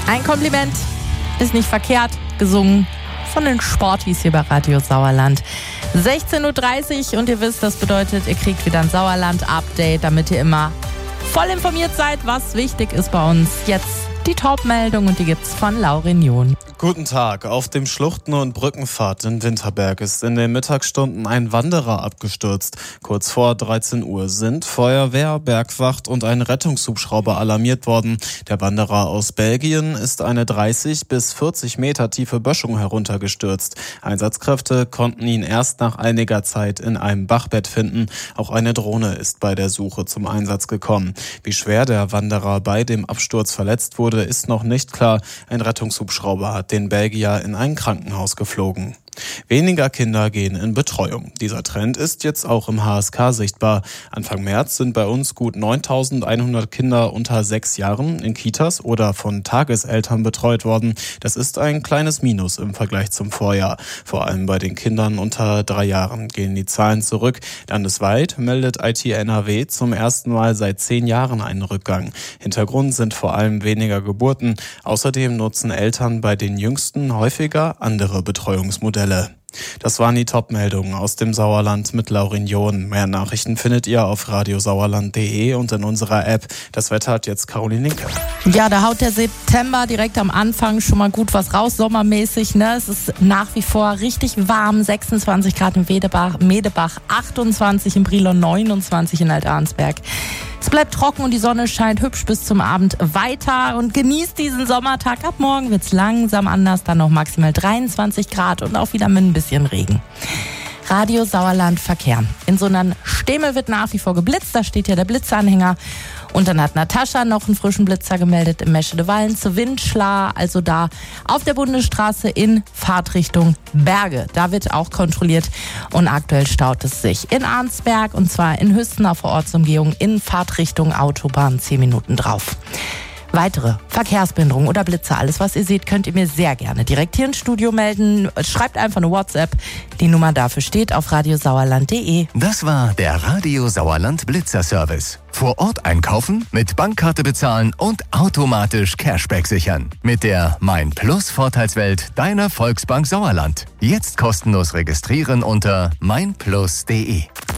Ein Kompliment ist nicht verkehrt, gesungen von den Sportis hier bei Radio Sauerland. 16.30 Uhr und ihr wisst, das bedeutet, ihr kriegt wieder ein Sauerland-Update, damit ihr immer voll informiert seid, was wichtig ist bei uns. Jetzt die Top-Meldung und die gibt's von Laurin John. Guten Tag. Auf dem Schluchten- und Brückenpfad in Winterberg ist in den Mittagsstunden ein Wanderer abgestürzt. Kurz vor 13 Uhr sind Feuerwehr, Bergwacht und ein Rettungshubschrauber alarmiert worden. Der Wanderer aus Belgien ist eine 30 bis 40 Meter tiefe Böschung heruntergestürzt. Einsatzkräfte konnten ihn erst nach einiger Zeit in einem Bachbett finden. Auch eine Drohne ist bei der Suche zum Einsatz gekommen. Wie schwer der Wanderer bei dem Absturz verletzt wurde, ist noch nicht klar. Ein Rettungshubschrauber hat den Belgier in ein Krankenhaus geflogen. Weniger Kinder gehen in Betreuung. Dieser Trend ist jetzt auch im HSK sichtbar. Anfang März sind bei uns gut 9.100 Kinder unter 6 Jahren in Kitas oder von Tageseltern betreut worden. Das ist ein kleines Minus im Vergleich zum Vorjahr. Vor allem bei den Kindern unter 3 Jahren gehen die Zahlen zurück. Landesweit meldet IT-NRW zum ersten Mal seit 10 Jahren einen Rückgang. Hintergrund sind vor allem weniger Geburten. Außerdem nutzen Eltern bei den Jüngsten häufiger andere Betreuungsmodelle. Das waren die Top-Meldungen aus dem Sauerland mit Laurin John. Mehr Nachrichten findet ihr auf radiosauerland.de und in unserer App. Das Wetter hat jetzt Caroline Linke. Ja, da haut der September direkt am Anfang schon mal gut was raus, sommermäßig. Ne? Es ist nach wie vor richtig warm, 26 Grad in Medebach, 28 in Brilon, 29 in Alt-Arnsberg. Es bleibt trocken und die Sonne scheint hübsch bis zum Abend weiter und genießt diesen Sommertag. Ab morgen wird's langsam anders, dann noch maximal 23 Grad und auch wieder mit ein bisschen Regen. Radio Sauerland Verkehr. In so einem Stemmel wird nach wie vor geblitzt, da steht ja der Blitzanhänger. Und dann hat Natascha noch einen frischen Blitzer gemeldet im Meschede-Wallen zu Windschla, also da auf der Bundesstraße in Fahrtrichtung Berge. Da wird auch kontrolliert und aktuell staut es sich in Arnsberg und zwar in Hüsten auf der Ortsumgehung in Fahrtrichtung Autobahn 10 Minuten drauf. Weitere Verkehrsbehinderungen oder Blitze, alles was ihr seht, könnt ihr mir sehr gerne direkt hier ins Studio melden. Schreibt einfach eine WhatsApp. Die Nummer dafür steht auf radiosauerland.de. Das war der Radio Sauerland Blitzer Service. Vor Ort einkaufen, mit Bankkarte bezahlen und automatisch Cashback sichern. Mit der Mein Plus Vorteilswelt deiner Volksbank Sauerland. Jetzt kostenlos registrieren unter meinplus.de.